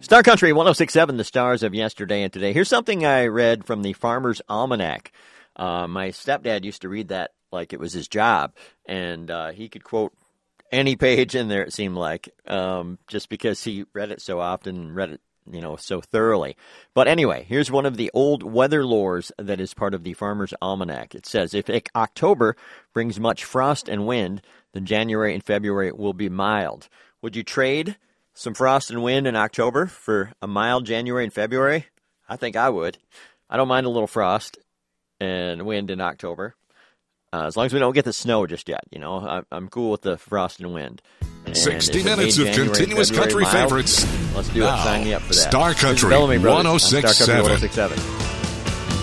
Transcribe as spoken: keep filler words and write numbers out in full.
Star Country one oh six point seven, the stars of yesterday and today. Here's something I read from the Farmer's Almanac. Uh, my stepdad used to read that like it was his job, and uh, he could quote any page in there, it seemed like, um, just because he read it so often and read it, you know, so thoroughly. But anyway, here's one of the old weather lores that is part of the Farmer's Almanac. It says, if October brings much frost and wind, then January and February will be mild. Would you trade some frost and wind in October for a mild January and February? I think I would. I don't mind a little frost and wind in October. Uh, as long as we don't get the snow just yet, you know, I, I'm cool with the frost and wind. And sixty minutes of January, continuous country mild, favorites. Let's do now, it. Sign me up for that. Star Country one oh six point seven.